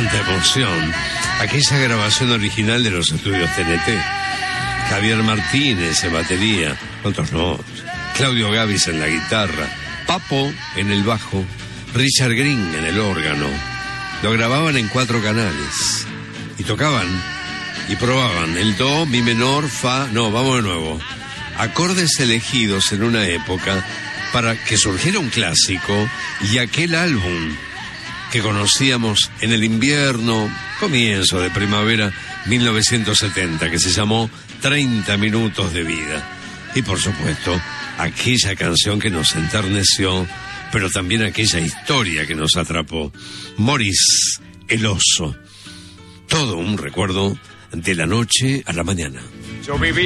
cuánta emoción. Aquella grabación original de los estudios TNT. Javier Martínez en batería, otros no. Claudio Gavis en la guitarra, Papo en el bajo, Richard Green en el órgano. Lo grababan en 4 canales. Y tocaban y probaban el do, mi menor, fa... No, vamos de nuevo. Acordes elegidos en una época para que surgiera un clásico y aquel álbum que conocíamos en el invierno, comienzo de primavera 1970, que se llamó 30 minutos de vida. Y por supuesto, aquella canción que nos enterneció, pero también aquella historia que nos atrapó. Morris, el oso. Todo un recuerdo de la noche a la mañana. Yo viví